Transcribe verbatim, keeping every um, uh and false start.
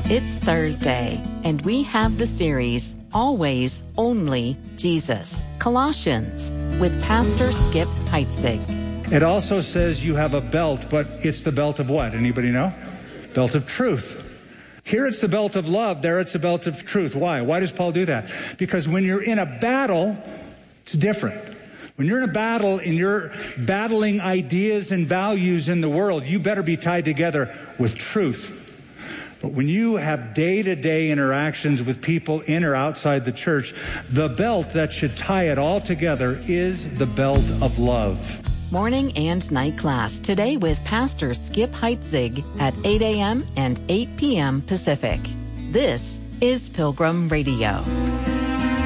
It's Thursday, and we have the series, Always, Only Jesus, Colossians, with Pastor Skip Heitzig. It also says you have a belt, but it's the belt of what? Anybody know? Belt of truth. Here it's the belt of love, there it's the belt of truth. Why? Why does Paul do that? Because when you're in a battle, it's different. When you're in a battle and you're battling ideas and values in the world, you better be tied together with truth. But when you have day-to-day interactions with people in or outside the church, the belt that should tie it all together is the belt of love. Morning and night class today with Pastor Skip Heitzig at eight a.m. and eight p.m. Pacific. This is Pilgrim Radio.